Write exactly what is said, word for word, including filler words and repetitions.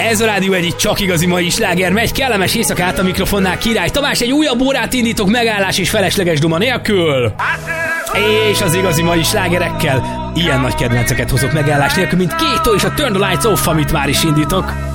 Ez a Rádió egy csak igazi mai sláger megy, kellemes éjszakát a mikrofonnál Király Tamás, egy újabb órát indítok megállás és felesleges duma nélkül. És az igazi mai slágerekkel ilyen nagy kedvenceket hozok megállás nélkül, mint Kéto és a Turn the Lights Off, amit már is indítok.